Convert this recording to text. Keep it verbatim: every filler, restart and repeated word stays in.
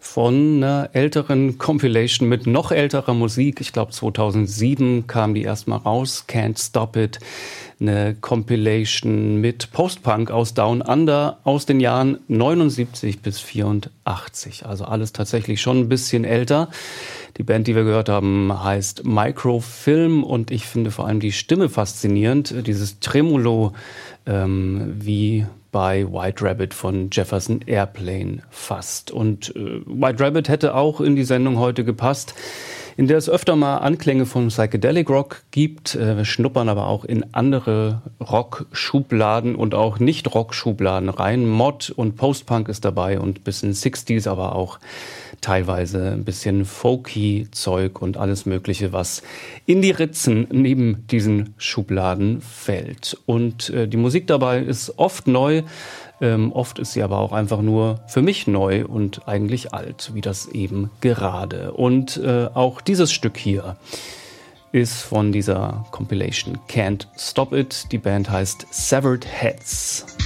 von einer älteren Compilation mit noch älterer Musik. Ich glaube zweitausendsieben kam die erstmal raus, Can't Stop It. Eine Compilation mit Post-Punk aus Down Under aus den Jahren neunundsiebzig bis vierundachtzig. Also alles tatsächlich schon ein bisschen älter. Die Band, die wir gehört haben, heißt Microfilm und ich finde vor allem die Stimme faszinierend. Dieses Tremolo, ähm, wie bei White Rabbit von Jefferson Airplane fast. Und äh, White Rabbit hätte auch in die Sendung heute gepasst, in der es öfter mal Anklänge von Psychedelic Rock gibt. Äh, wir schnuppern aber auch in andere Rock-Schubladen und auch Nicht-Rock-Schubladen rein. Mod und Post-Punk ist dabei und ein bisschen sechziger, aber auch teilweise ein bisschen folky Zeug und alles Mögliche, was in die Ritzen neben diesen Schubladen fällt. Und äh, die Musik dabei ist oft neu, ähm, oft ist sie aber auch einfach nur für mich neu und eigentlich alt, wie das eben gerade. Und äh, auch dieses Stück hier ist von dieser Compilation Can't Stop It. Die Band heißt Severed Heads.